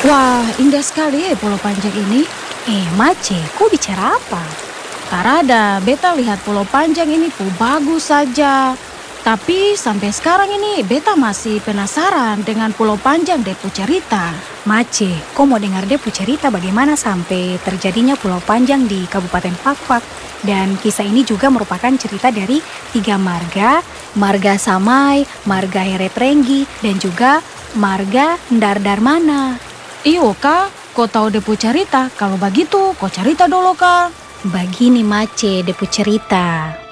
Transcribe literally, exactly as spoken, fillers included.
Wah, indah sekali ya Pulau Panjang ini. Eh, Mace, kau bicara apa? Tarada, beta lihat Pulau Panjang ini pu bagus saja. Tapi sampai sekarang ini beta masih penasaran dengan Pulau Panjang depu cerita. Mace, kau mau dengar dia cerita bagaimana sampai terjadinya Pulau Panjang di Kabupaten Fakfak. Dan kisah ini juga merupakan cerita dari tiga marga, Marga Samai, Marga Heretrenggi, dan juga Marga Ndardarmana. Iyo kak, kau tahu depu cerita? Kalau begitu, kau cerita dulu kak. Begini Mace, depu cerita.